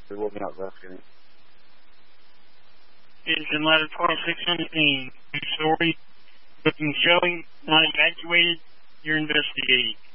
They will be out investigating. Citizen letter 12617. Story. Booking showing. Not evacuated. You're investigating.